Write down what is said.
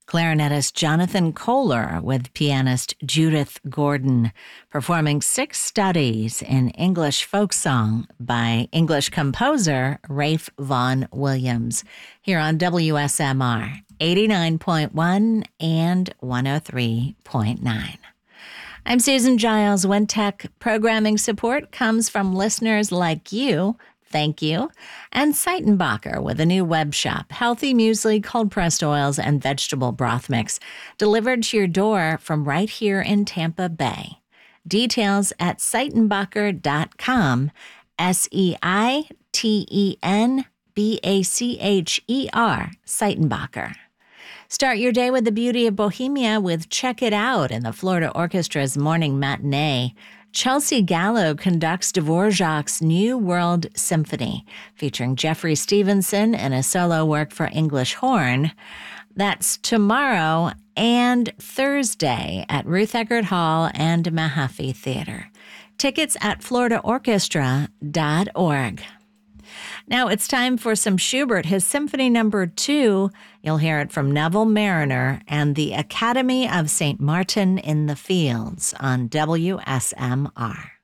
Clarinetist Jonathan Kohler with pianist Judith Gordon, performing 6 studies in English folk song by English composer Ralph Vaughan Williams, here on WSMR 89.1 and 103.9. I'm Susan Giles. WinTech programming support comes from listeners like you. Thank you. And Seitenbacher with a new web shop, healthy muesli, cold-pressed oils, and vegetable broth mix, delivered to your door from right here in Tampa Bay. Details at Seitenbacher.com, Seitenbacher, Seitenbacher. Start your day with the beauty of Bohemia with Check It Out in the Florida Orchestra's morning matinee. Chelsea Gallo conducts Dvorak's New World Symphony, featuring Jeffrey Stevenson in a solo work for English horn. That's tomorrow and Thursday at Ruth Eckerd Hall and Mahaffey Theater. Tickets at floridaorchestra.org. Now it's time for some Schubert, his Symphony No. 2. You'll hear it from Neville Marriner and the Academy of St. Martin in the Fields on WSMR.